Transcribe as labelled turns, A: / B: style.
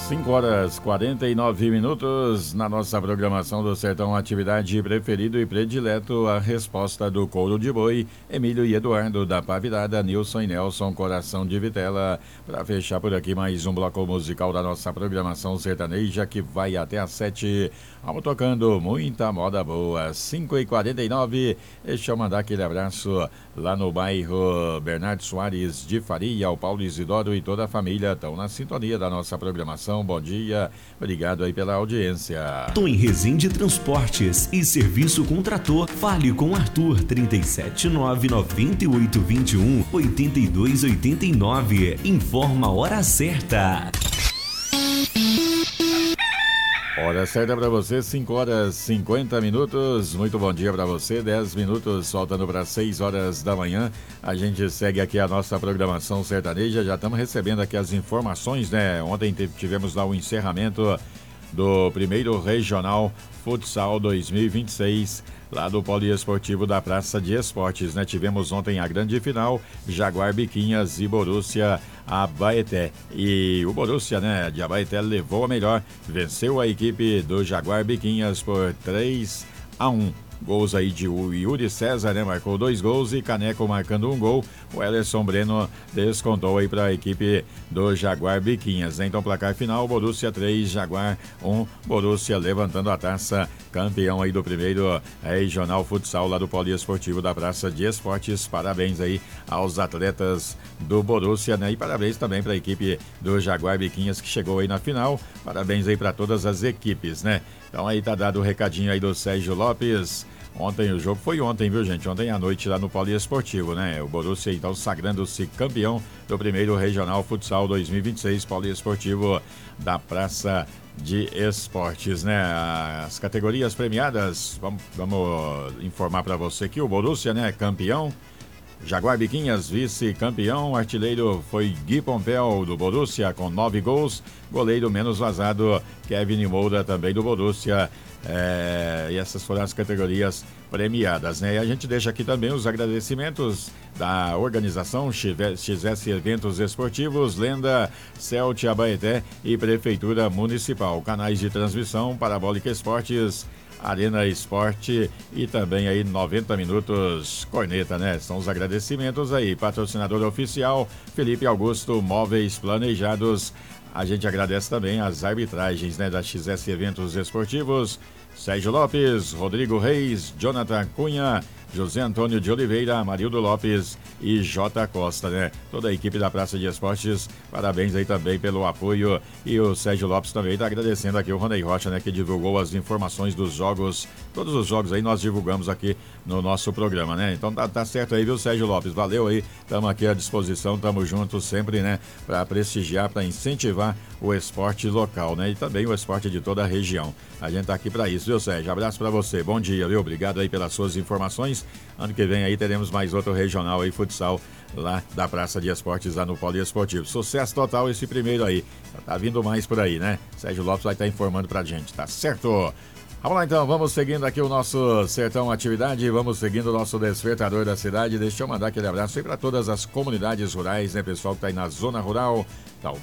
A: 5h49 na nossa programação do Sertão, atividade preferido e predileto, a resposta do couro de boi, Emílio e Eduardo da Pá Virada, Nilson e Nelson, Coração de Vitela. Para fechar por aqui mais um bloco musical da nossa programação sertaneja que vai até às 7h. Vamos tocando muita moda boa. 5h49, deixa eu mandar aquele abraço lá no bairro Bernardo Soares de Faria, o Paulo Isidoro e toda a família estão na sintonia da nossa programação. Bom dia, obrigado aí pela audiência.
B: Tô em Resende Transportes e Serviço com Trator. Fale com Arthur, 379-9821-8289. Informa a hora certa.
A: Hora certa para você, 5h50. Muito bom dia para você, 10 minutos, faltando para 6h da manhã. A gente segue aqui a nossa programação sertaneja, já estamos recebendo aqui as informações, né? Ontem tivemos lá o encerramento do primeiro Regional Futsal 2026, lá do Poliesportivo da Praça de Esportes, né? Tivemos ontem a grande final, Jaguar Biquinhas e Borussia Abaeté. E o Borussia, né, de Abaeté levou a melhor, venceu a equipe do Jaguar Biquinhas por 3-1. Gols aí de Yuri César, né? Marcou 2 gols e Caneco marcando 1 gol. O Elerson Breno descontou aí para a equipe do Jaguar Biquinhas, né? Então, placar final, Borussia 3, Jaguar 1. Borussia levantando a taça, campeão aí do primeiro Regional Futsal lá do Poliesportivo da Praça de Esportes. Parabéns aí aos atletas do Borussia, né? E parabéns também para a equipe do Jaguar Biquinhas que chegou aí na final. Parabéns aí para todas as equipes, né? Então aí tá dado o recadinho aí do Sérgio Lopes. Ontem o jogo foi ontem, viu, gente? Ontem à noite lá no Poliesportivo, né? O Borussia então sagrando-se campeão do primeiro Regional Futsal 2026 Poliesportivo da Praça de Esportes, né? As categorias premiadas, vamos informar para você que o Borussia, né, campeão. Jaguar Biquinhas, vice-campeão. Artilheiro foi Gui Pompeu, do Borussia, com 9 gols. Goleiro menos vazado, Kevin Moura, também do Borussia. E essas foram as categorias premiadas, né? E a gente deixa aqui também os agradecimentos da organização XS Eventos Esportivos, Lenda, Celt Abaeté e Prefeitura Municipal. Canais de transmissão, Parabólica Esportes, Arena Esporte e também aí 90 Minutos Corneta, né? São os agradecimentos aí. Patrocinador oficial, Felipe Augusto Móveis Planejados. A gente agradece também as arbitragens, né, da XS Eventos Esportivos. Sérgio Lopes, Rodrigo Reis, Jonathan Cunha, José Antônio de Oliveira, Amarildo Lopes e J. Costa, né? Toda a equipe da Praça de Esportes, parabéns aí também pelo apoio. E o Sérgio Lopes também está agradecendo aqui o Ronei Rocha, né? Que divulgou as informações dos jogos. Todos os jogos aí nós divulgamos aqui no nosso programa, né? Então tá certo aí, viu, Sérgio Lopes? Valeu aí, estamos aqui à disposição, estamos juntos sempre, né? Para prestigiar, para incentivar o esporte local, né? E também o esporte de toda a região. A gente tá aqui para isso, viu, Sérgio? Abraço para você, bom dia, viu? Obrigado aí pelas suas informações. Ano que vem aí teremos mais outro regional aí, futsal, lá da Praça de Esportes, lá no Poliesportivo. Sucesso total esse primeiro aí. Tá vindo mais por aí, né? Sérgio Lopes vai estar informando pra gente, tá certo? Vamos lá então, vamos seguindo aqui o nosso Sertão Atividade, vamos seguindo o nosso despertador da cidade. Deixa eu mandar aquele abraço aí para todas as comunidades rurais, né, pessoal que tá aí na zona rural, tá